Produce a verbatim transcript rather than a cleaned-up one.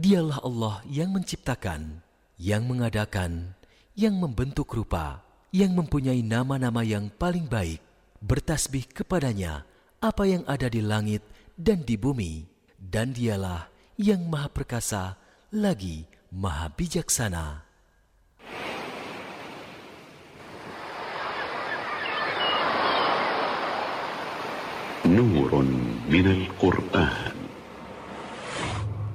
Dialah Allah yang menciptakan, yang mengadakan, yang membentuk rupa, yang mempunyai nama-nama yang paling baik. Bertasbih kepadanya apa yang ada di langit dan di bumi. Dan dialah yang maha perkasa lagi maha bijaksana. نور من القرآن.